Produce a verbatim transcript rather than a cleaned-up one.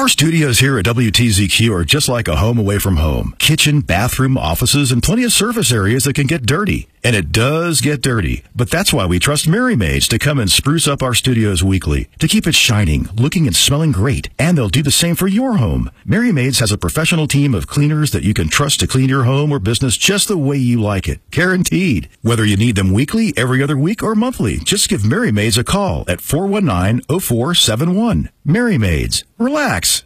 Our studios here at W T Z Q are just like a home away from home. Kitchen, bathroom, offices, and plenty of surface areas that can get dirty. And it does get dirty. But that's why we trust Merry Maids to come and spruce up our studios weekly, to keep it shining, looking and smelling great. And they'll do the same for your home. Merry Maids has a professional team of cleaners that you can trust to clean your home or business just the way you like it. Guaranteed. Whether you need them weekly, every other week, or monthly, just give Merry Maids a call at four one nine, oh four seven one. Merry Maids. Relax.